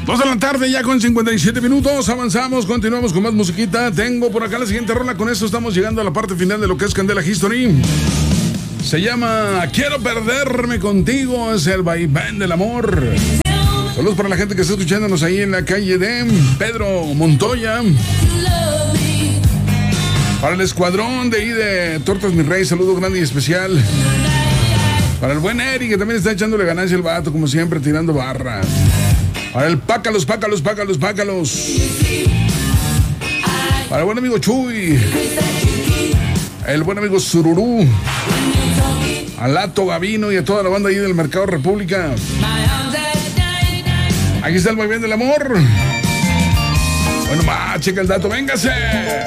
2 de la tarde ya con 57 minutos, avanzamos, continuamos con más musiquita. Tengo por acá la siguiente rola, con esto estamos llegando a la parte final de lo que es Candela History. Se llama Quiero perderme contigo, es el vaivén del amor. Saludos para la gente que está escuchándonos ahí en la calle de Pedro Montoya. Para el escuadrón de ahí de Tortas Mi Rey, saludo grande y especial. Para el buen Eric, que también está echándole ganancia el vato, como siempre, tirando barra. Para el Pácalos. Para el buen amigo Chuy. El buen amigo Sururú. Al Lato Gavino y a toda la banda ahí del Mercado República. Aquí está el vaivén del amor. Bueno, checa el dato, véngase.